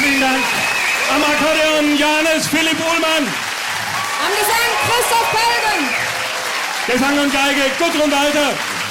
Herzlichen Dank. Am Akkordeon Johannes Philipp Uhlmann. Am Gesang Christoph Pelgen. Gesang und Geige Gudrun Walter.